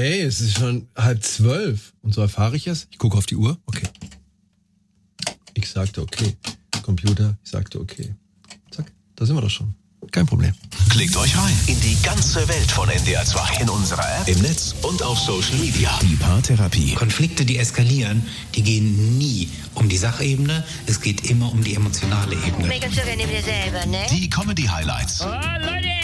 Hey, es ist schon 11:30. Und so erfahre ich es. Ich gucke auf die Uhr. Okay. Ich sagte okay. Computer, ich sagte okay. Zack, da sind wir doch schon. Kein Problem. Klickt euch rein in die ganze Welt von NDR 2. In unserer App, im Netz und auf Social Media. Die Paartherapie. Konflikte, die eskalieren, die gehen nie um die Sachebene. Es geht immer um die emotionale Ebene. Make uns doch gerne wieder selber, ne? Die Comedy-Highlights. Oh, Leute,